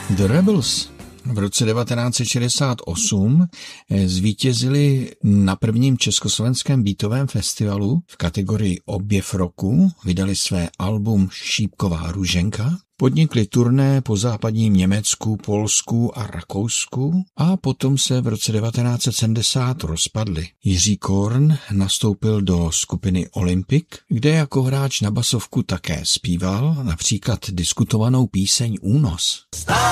The Rebels v roce 1968 zvítězili na prvním československém beatovém festivalu v kategorii Objev roku, vydali své album Šípková růženka, podnikli turné po západním Německu, Polsku a Rakousku a potom se v roce 1970 rozpadli. Jiří Korn nastoupil do skupiny Olympic, kde jako hráč na basovku také zpíval, například diskutovanou píseň Únos.